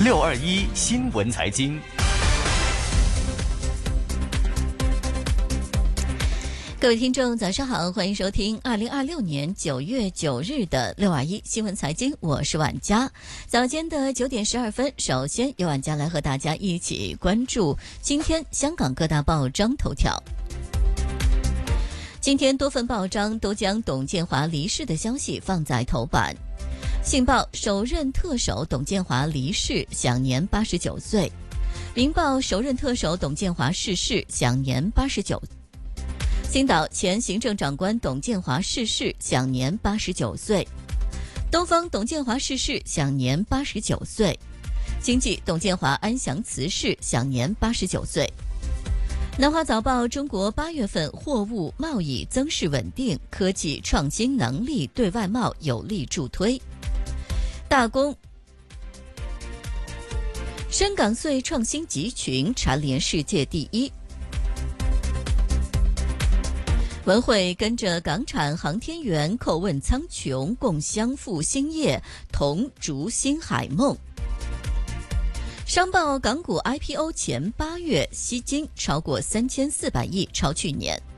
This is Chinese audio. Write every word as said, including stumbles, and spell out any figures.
六二一新闻财经。 各位听众早上好，欢迎收听二零二六年九月九日的六二一新闻财经，我是婉佳。早间的九点十二分，首先由婉佳来和大家一起关注今天香港各大报章头条。今天多份报章都将董建华离世的消息放在头版。信报首任特首董建华离世，享年八十九岁。明报首任特首董建华逝世，享年八十九。星岛前行政长官董建华逝世，享年八十九岁。东方董建华逝世，享年八十九岁。经济董建华安详辞世，享年八十九岁。南华早报中国八月份货物贸易增势稳定，科技创新能力对外贸有力助推。大公深港穗创新集群蝉联世界第一。文汇跟着港产航天员叩问苍穹，共相赴星夜，同逐星海梦。商报港股 I P O 前八月吸金超过三千四百亿，超去年。